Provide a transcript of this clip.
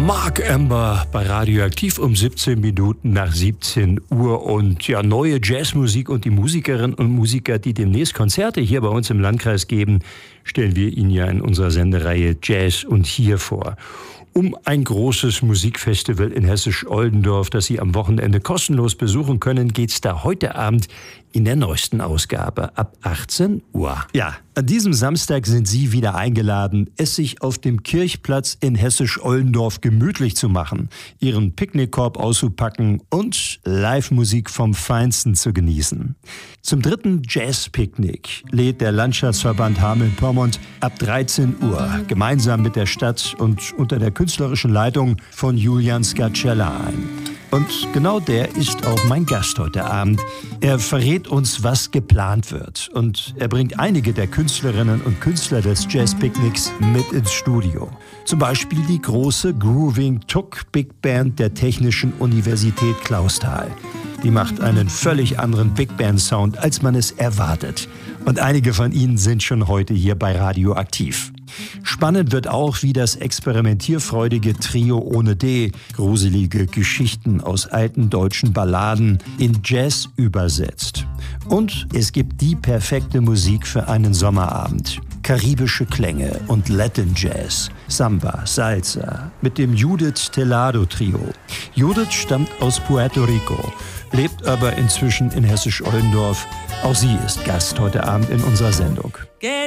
Mark Amber bei Radioaktiv um 17 Minuten nach 17 Uhr. Und ja, neue Jazzmusik und die Musikerinnen und Musiker, die demnächst Konzerte hier bei uns im Landkreis geben, stellen wir Ihnen ja in unserer Sendereihe Jazz und Hier vor. Um ein großes Musikfestival in Hessisch-Oldendorf, das Sie am Wochenende kostenlos besuchen können, geht's da heute Abend in der neuesten Ausgabe ab 18 Uhr. Ja, an diesem Samstag sind Sie wieder eingeladen, es sich auf dem Kirchplatz in Hessisch-Oldendorf gemütlich zu machen, Ihren Picknickkorb auszupacken und Live-Musik vom Feinsten zu genießen. Zum 3. Jazz-Picknick lädt der Landschaftsverband Hameln-Pyrmont ab 13 Uhr gemeinsam mit der Stadt und unter der künstlerischen Leitung von Julian Scacella ein. Und genau der ist auch mein Gast heute Abend. Er verrät uns, was geplant wird. Und er bringt einige der Künstlerinnen und Künstler des Jazz-Picknicks mit ins Studio. Zum Beispiel die große Grooving Tuk Big Band der Technischen Universität Clausthal. Die macht einen völlig anderen Big Band Sound, als man es erwartet. Und einige von ihnen sind schon heute hier bei Radioaktiv. Spannend wird auch, wie das experimentierfreudige Trio ohne D gruselige Geschichten aus alten deutschen Balladen in Jazz übersetzt. Und es gibt die perfekte Musik für einen Sommerabend. Karibische Klänge und Latin Jazz, Samba, Salsa mit dem Judith Telado Trio. Judith stammt aus Puerto Rico, lebt aber inzwischen in Hessisch-Oldendorf. Auch sie ist Gast heute Abend in unserer Sendung. Quería